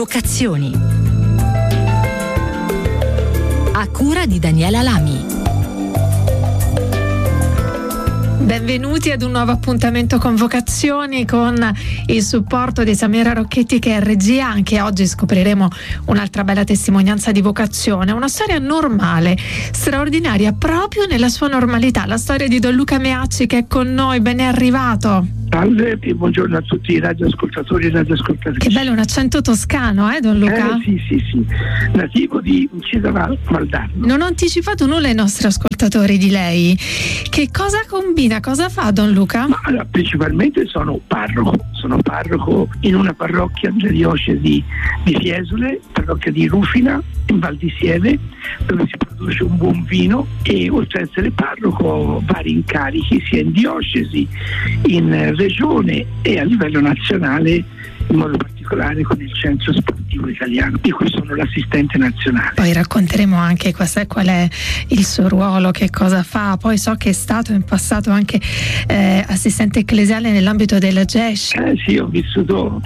Vocazioni. A cura di Daniela Lami. Benvenuti ad un nuovo appuntamento con Vocazioni, con il supporto di Samira Rocchetti che è regia. Anche oggi scopriremo un'altra bella testimonianza di vocazione, una storia normale, straordinaria proprio nella sua normalità, la storia di Don Luca Meacci che è con noi. Ben è arrivato. Salve e buongiorno a tutti i radioascoltatori e radioascoltatrici. Che bello, un accento toscano, Don Luca? Sì, nativo di Incisa Valdarno. Non ho anticipato nulla ai nostri ascoltatori di lei. Che cosa combina, cosa fa Don Luca? Allora, principalmente sono parroco in una parrocchia della diocesi di Fiesole, parrocchia di Rufina, in Val di Sieve, dove si produce un buon vino, e oltre ad essere parroco ho vari incarichi sia in diocesi, in regione e a livello nazionale, in modo particolare con il Centro Sportivo Italiano, di cui sono l'assistente nazionale. Poi racconteremo anche qual è il suo ruolo, che cosa fa. Poi so che è stato in passato anche assistente ecclesiale nell'ambito della GESH. Sì, ho vissuto,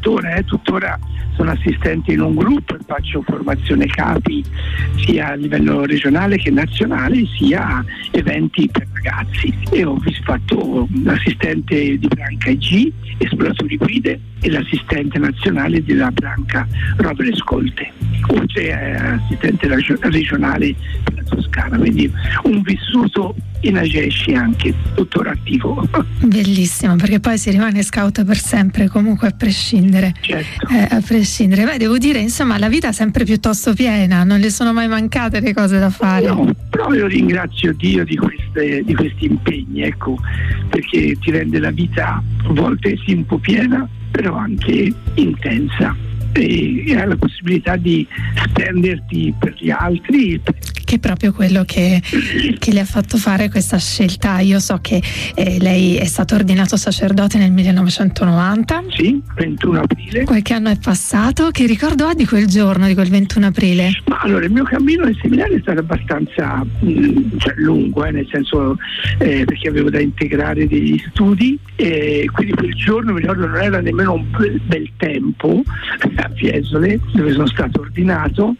tuttora sono assistente in un gruppo e faccio formazione capi sia a livello regionale che nazionale, sia eventi per ragazzi, e ho fatto l'assistente di branca IG, esploratori guide, e l'assistente nazionale della branca rovere e scolte, oltre assistente regionale per la Toscana, quindi un vissuto in Agesci anche, tuttora attivo. Bellissimo, perché poi si rimane scout per sempre, comunque a prescindere. Certo. A prescindere. Beh, devo dire, insomma, la vita è sempre piuttosto piena, non le sono mai mancate le cose da fare. No, però io ringrazio Dio di questi impegni, ecco, perché ti rende la vita a volte sì un po' piena, però anche intensa, e hai la possibilità di spenderti per gli altri. Che è proprio quello che le ha fatto fare questa scelta. Io so che lei è stato ordinato sacerdote nel 1990. Sì, 21 aprile. Qualche anno è passato. Che ricordo ha di quel giorno, di quel 21 aprile? Ma allora, il mio cammino nel seminario è stato abbastanza lungo, nel senso perché avevo da integrare degli studi, e quindi quel giorno, mi ricordo, non era nemmeno un bel tempo a Fiesole, dove sono stato ordinato,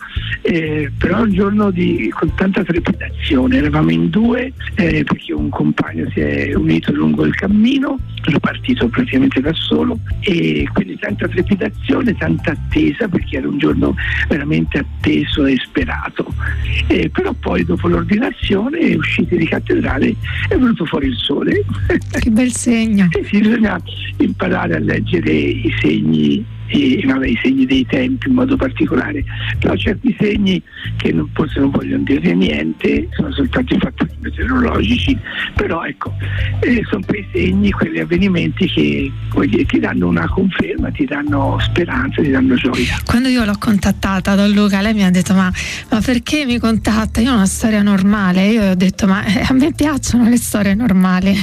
però un giorno con tanta trepidazione. Eravamo in due, perché un compagno si è unito lungo il cammino, ero partito praticamente da solo, e quindi tanta trepidazione, tanta attesa, perché era un giorno veramente atteso e sperato. Però poi dopo l'ordinazione, usciti di cattedrale, è venuto fuori il sole. Che bel segno. Sì, bisogna imparare a leggere i segni, i segni dei tempi in modo particolare, però certi segni che forse non vogliono dire niente, sono soltanto i fattori meteorologici, però ecco, sono quei segni, quegli avvenimenti che ti danno una conferma, ti danno speranza, ti danno gioia. Quando io l'ho contattata, Don Luca, lei mi ha detto ma perché mi contatta? Io ho una storia normale. Io ho detto ma a me piacciono le storie normali.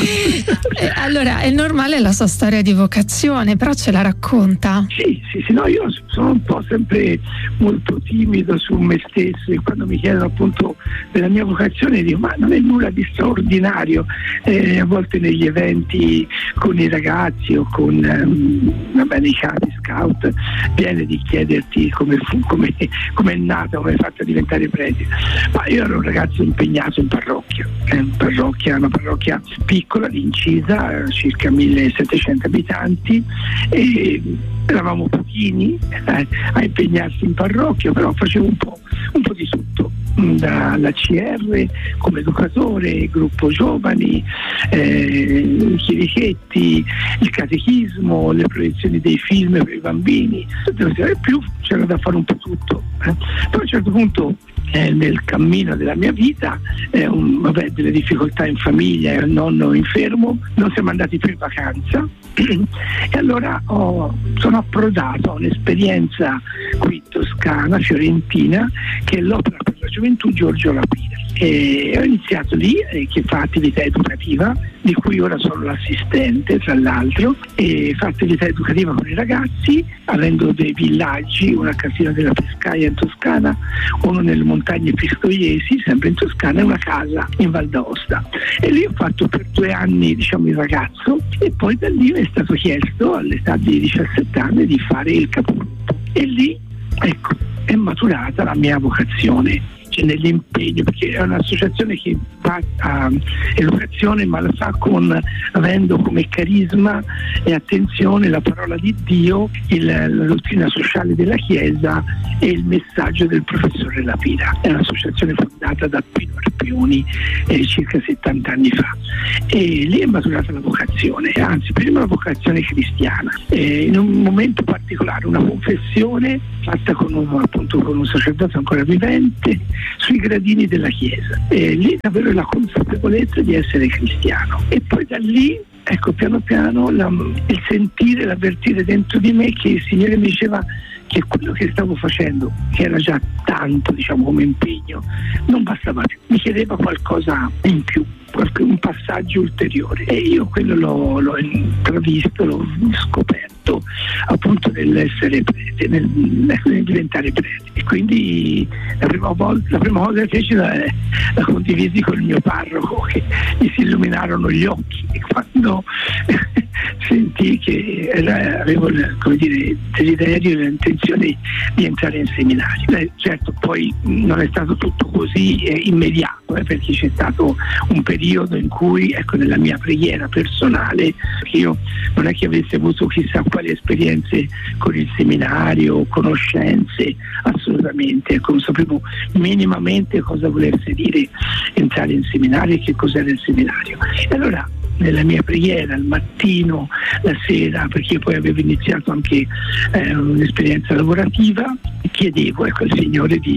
Allora, è normale la sua storia di vocazione, però ce la racconta? Sì, no, io sono un po' sempre molto timido su me stesso, e quando mi chiedono appunto della mia vocazione dico ma non è nulla di straordinario. A volte negli eventi con i ragazzi o con i capi scout viene di chiederti come è nata, come è fatta a diventare prete, ma io ero un ragazzo impegnato in parrocchia, una parrocchia piccola di Incisa, circa 1700 abitanti, e eravamo pochini a impegnarsi in parrocchia, però facevo un po' di tutto, dalla CR come educatore, gruppo giovani, chierichetti, il catechismo, le proiezioni dei film per i bambini, e più c'era da fare un po' tutto. Poi a un certo punto nel cammino della mia vita, delle difficoltà in famiglia, il nonno infermo, non siamo andati più in vacanza, e allora sono approdato a un'esperienza qui toscana, fiorentina, che è l'Opera per la Gioventù Giorgio Lapide, e ho iniziato lì, che fa attività educativa, di cui ora sono l'assistente tra l'altro, e fa attività educativa con i ragazzi, avendo dei villaggi, una a Casina della Pescaia in Toscana, uno nelle montagne pistoiesi sempre in Toscana, e una casa in Val d'Aosta. E lì ho fatto per 2 anni il ragazzo, e poi da lì mi è stato chiesto all'età di 17 anni di fare il capogruppo. E lì, ecco, è maturata la mia vocazione, cioè nell'impegno, perché è un'associazione che fa educazione, ma la fa avendo come carisma e attenzione la parola di Dio, la dottrina sociale della Chiesa e il messaggio del professore Lapira. È un'associazione fondata da Pino Arpioni circa 70 anni fa, e lì è maturata la vocazione, anzi prima la vocazione cristiana, in un momento particolare, una confessione fatta con un sacerdote ancora vivente sui gradini della Chiesa, e lì avere la consapevolezza di essere cristiano, e poi da lì, ecco, piano piano il sentire, l'avvertire dentro di me che il Signore mi diceva che quello che stavo facendo, che era già tanto, diciamo, come impegno, non bastava più, mi chiedeva qualcosa in più, un passaggio ulteriore, e io quello l'ho intravisto, l'ho scoperto appunto nell'essere prete, nel diventare prete. E quindi la prima cosa che feci la condivisi con il mio parroco, che mi si illuminarono gli occhi quando sentì che avevo il desiderio e l'intenzione di entrare in seminario. Certo, poi non è stato tutto così immediato, perché c'è stato un periodo in cui, ecco, nella mia preghiera personale, io non è che avessi avuto chissà quali esperienze con il seminario, conoscenze, assolutamente, ecco, non sapevo minimamente cosa volesse dire entrare in seminario e che cos'era il seminario. E allora nella mia preghiera, al mattino, la sera, perché io poi avevo iniziato anche un'esperienza lavorativa, chiedevo, ecco, al Signore di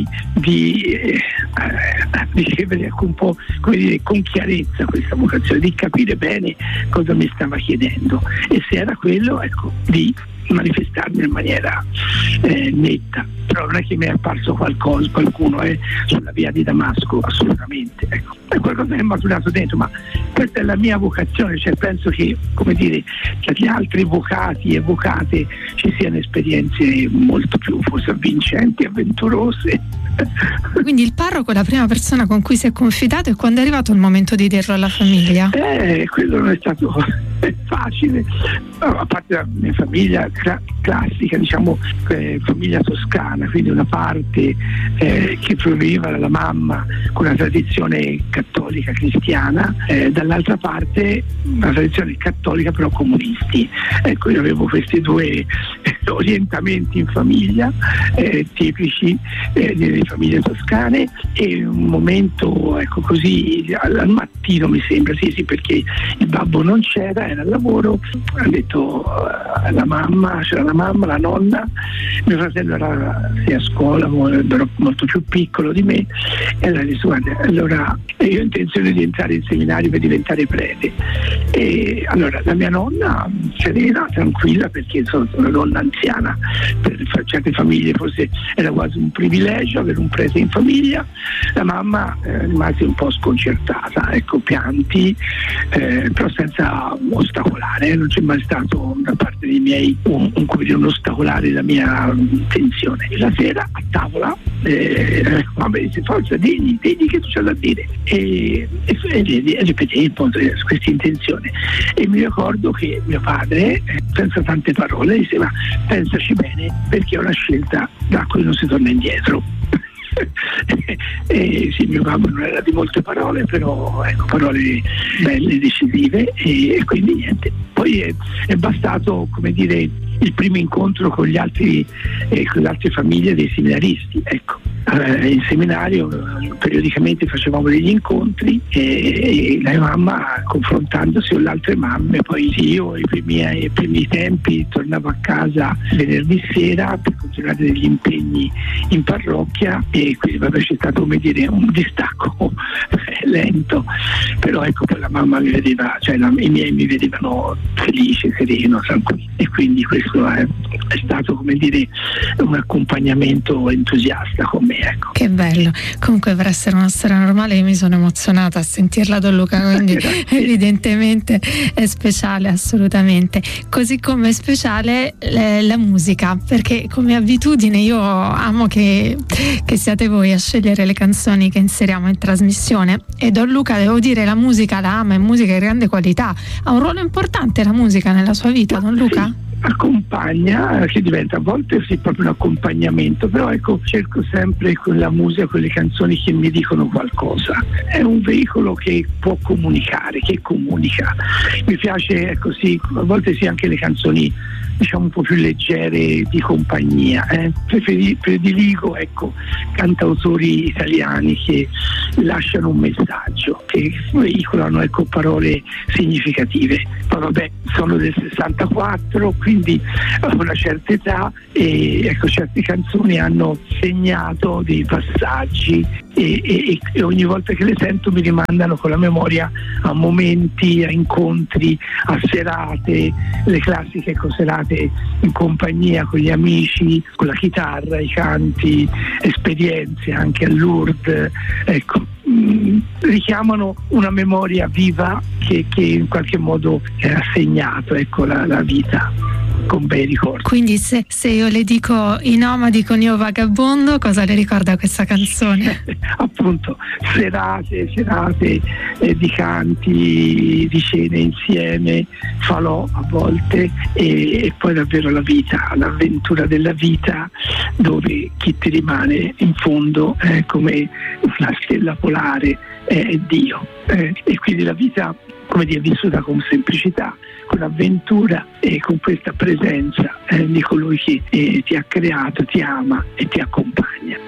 ricevere, ecco, un po', come dire, con chiarezza questa vocazione, di capire bene cosa mi stava chiedendo, e se era quello, ecco, di manifestarmi in maniera netta. Però non è che mi è apparso qualcuno sulla via di Damasco, assolutamente, ecco. È qualcosa che è maturato dentro, ma questa è la mia vocazione, cioè penso che, come dire, che gli altri vocati e vocate ci siano esperienze molto più forse avvincenti, avventurose. Quindi il parroco è la prima persona con cui si è confidato, e quando è arrivato il momento di dirlo alla famiglia? Quello non è stato facile, a parte la mia famiglia classica, diciamo, famiglia toscana, quindi una parte che proveniva dalla mamma con una tradizione cattolica cristiana, dall'altra parte una tradizione cattolica però comunisti. Ecco, io avevo questi due orientamenti in famiglia tipici delle famiglie toscane, e un momento, ecco, così al mattino, mi sembra, sì, perché il babbo non c'era, era al lavoro, ha detto c'era la mamma, la nonna, mio fratello era a scuola, era molto più piccolo di me, e allora ha detto: guarda, allora io ho intenzione di entrare in seminario per diventare prete. E allora la mia nonna, serena, tranquilla, perché sono una donna anziana, per certe famiglie forse era quasi un privilegio avere un prete in famiglia. La mamma rimase un po' sconcertata, ecco, pianti, però senza ostacolare, non c'è mai stato da parte dei miei un ostacolare la mia intenzione. E la sera a tavola mamma dice: forza, digli che tu c'hai da dire, e ripetevo questa intenzione. E mi ricordo che mio padre, senza tante parole, diceva: pensaci bene, perché è una scelta da cui non si torna indietro. Sì, mio babbo non era di molte parole, però, ecco, parole belle, decisive, e quindi niente. Poi è bastato, come dire, il primo incontro con le altre famiglie dei seminaristi, ecco. In seminario periodicamente facevamo degli incontri, e la mamma, confrontandosi con le altre mamme, poi io ai primi tempi tornavo a casa venerdì sera per continuare degli impegni in parrocchia, e quindi c'è stato, come dire, un distacco lento, però ecco, poi la mamma mi vedeva, cioè i miei mi vedevano felice, sereno, tranquillo, e quindi questo è stato, come dire, un accompagnamento entusiasta con me, ecco. Che bello. Comunque, per essere una storia normale, io mi sono emozionata a sentirla, Don Luca, quindi evidentemente è speciale, assolutamente. Così come è speciale la musica, perché come abitudine io amo che siate voi a scegliere le canzoni che inseriamo in trasmissione, e Don Luca, devo dire, la musica la ama, è musica di grande qualità. Ha un ruolo importante la musica nella sua vita, Don Luca? Sì. accompagna, che diventa a volte sì proprio un accompagnamento, però ecco, cerco sempre con la musica, con le canzoni che mi dicono qualcosa. È un veicolo che può comunicare, che comunica. Mi piace, ecco sì, a volte sì, anche le canzoni diciamo un po' più leggere di compagnia. Prediligo, ecco, cantautori italiani che lasciano un messaggio, che veicolano, ecco, parole significative. Poi vabbè, sono del 64, quindi ho una certa età e ecco, certe canzoni hanno segnato dei passaggi e ogni volta che le sento mi rimandano con la memoria a momenti, a incontri, a serate, le classiche serate in compagnia con gli amici, con la chitarra, i canti, esperienze anche a Lourdes, ecco, richiamano una memoria viva che in qualche modo ha segnato, ecco, la vita con bei ricordi. Quindi se io le dico I nomadi con Io vagabondo, cosa le ricorda questa canzone? Appunto, serate di canti, di cene insieme, falò a volte e poi davvero la vita, l'avventura della vita, dove chi ti rimane in fondo come una stella polare è Dio, e quindi la vita, come dire, vissuta con semplicità, con avventura e con questa presenza di colui che ti ha creato, ti ama e ti accompagna.